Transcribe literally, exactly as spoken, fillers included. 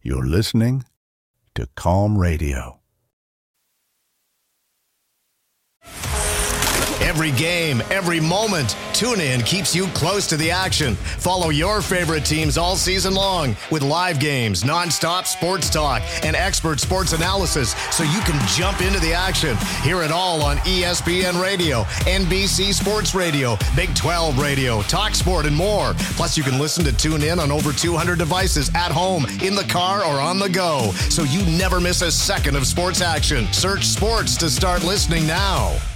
You're listening to Calm Radio. Every game, every moment, TuneIn keeps you close to the action. Follow your favorite teams all season long with live games, nonstop sports talk, and expert sports analysis so you can jump into the action. Hear it all on E S P N Radio, N B C Sports Radio, Big twelve Radio, TalkSport, and more. Plus, you can listen to TuneIn on over two hundred devices at home, in the car, or on the go, so you never miss a second of sports action. Search sports to start listening now.